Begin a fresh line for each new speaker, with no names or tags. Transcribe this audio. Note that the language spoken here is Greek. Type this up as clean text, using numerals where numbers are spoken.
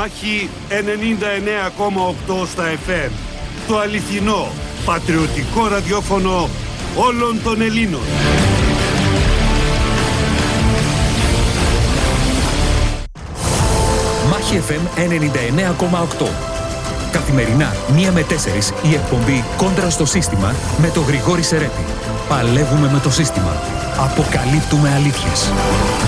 Μάχη 99,8 στα FM. Το αληθινό, πατριωτικό ραδιόφωνο όλων των Ελλήνων.
Μάχη FM 99,8. Καθημερινά 1 με 4 η εκπομπή Κόντρα στο σύστημα με τον Γρηγόρη Σερέτη. Παλεύουμε με το σύστημα. Αποκαλύπτουμε αλήθειες.